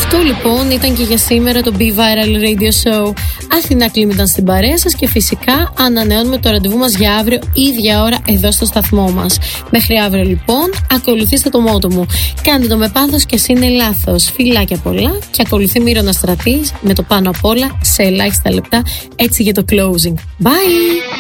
Αυτό λοιπόν ήταν και για σήμερα το Be Viral Radio Show. Αθηνά Κλίμ ήταν στην παρέα σας και φυσικά ανανεώνουμε το ραντεβού μας για αύριο ίδια ώρα εδώ στο σταθμό μας. Μέχρι αύριο λοιπόν, ακολουθήστε το μότο μου. Κάντε το με πάθος και ας είναι λάθος. Φιλάκια πολλά και ακολουθεί Μύρονα Στρατής με το πάνω απ' όλα σε ελάχιστα λεπτά, έτσι για το closing. Bye!